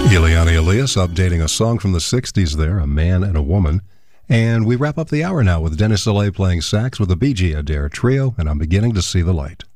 Eliana Elias updating a song from the 60s there, A Man and a Woman. And we wrap up the hour now with Dennis Saleh playing sax with the BG Adair Trio, and I'm beginning to see the light.